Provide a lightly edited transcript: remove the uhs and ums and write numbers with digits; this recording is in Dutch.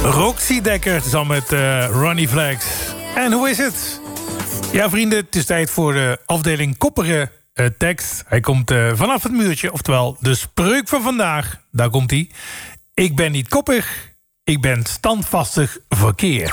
Roxy Dekker samen met Ronnie Flex. En hoe is het? Ja, vrienden, het is tijd voor de afdeling koppige tekst. Hij komt vanaf het muurtje, oftewel de spreuk van vandaag. Daar komt hij. Ik ben niet koppig, ik ben standvastig verkeer.